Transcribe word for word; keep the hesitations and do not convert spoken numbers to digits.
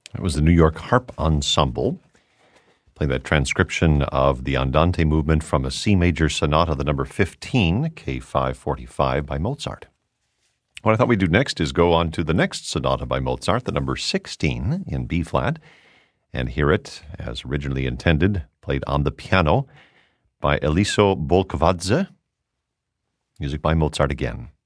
It was the New York Harp Ensemble playing that transcription of the Andante movement from a C major sonata, the number fifteen, K five forty-five by Mozart. What I thought we'd do next is go on to the next sonata by Mozart, the number sixteen in B-flat, and hear it, as originally intended, played on the piano by Eliso Bolkvadze. Music by Mozart again.